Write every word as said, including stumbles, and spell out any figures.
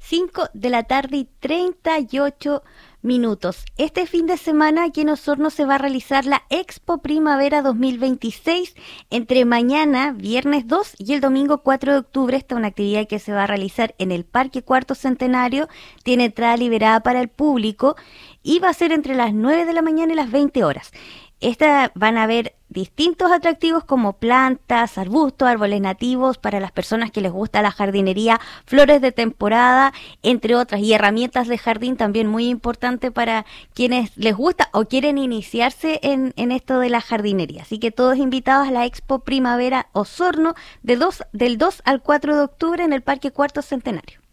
cinco de la tarde y treinta y ocho minutos. Este fin de semana aquí en Osorno se va a realizar la Expo Primavera dos mil veintiséis entre mañana, viernes dos, y el domingo cuatro de octubre. Esta es una actividad que se va a realizar en el Parque Cuarto Centenario, tiene entrada liberada para el público y va a ser entre las nueve de la mañana y las veinte horas. Esta van a haber distintos atractivos como plantas, arbustos, árboles nativos para las personas que les gusta la jardinería, flores de temporada, entre otras, y herramientas de jardín también muy importante para quienes les gusta o quieren iniciarse en, en esto de la jardinería. Así que todos invitados a la Expo Primavera Osorno de dos, del dos al cuatro de octubre en el Parque Cuarto Centenario.